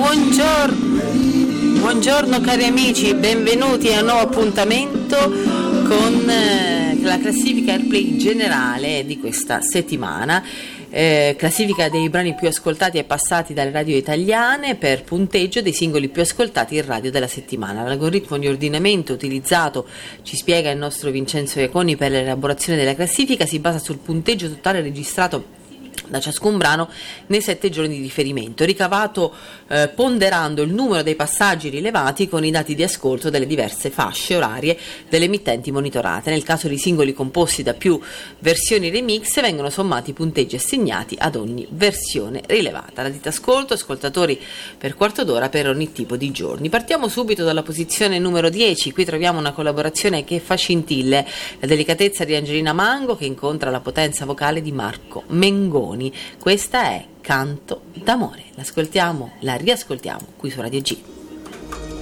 Buongiorno cari amici, benvenuti a un nuovo appuntamento con la classifica Airplay generale di questa settimana. Classifica dei brani più ascoltati e passati dalle radio italiane per punteggio dei singoli più ascoltati in radio della settimana. L'algoritmo di ordinamento utilizzato, ci spiega il nostro Vincenzo Iaconi, per l'elaborazione della classifica si basa sul punteggio totale registrato da ciascun brano nei 7 giorni di riferimento, ricavato ponderando il numero dei passaggi rilevati con i dati di ascolto delle diverse fasce orarie delle emittenti monitorate. Nel caso di singoli composti da più versioni remix vengono sommati i punteggi assegnati ad ogni versione rilevata. La dita ascolto, ascoltatori per quarto d'ora per ogni tipo di giorni. Partiamo subito dalla posizione numero 10, qui troviamo una collaborazione che fa scintille, la delicatezza di Angelina Mango che incontra la potenza vocale di Marco Mengoni. Questa è Canto d'amore, l'ascoltiamo, la riascoltiamo qui su Radio G.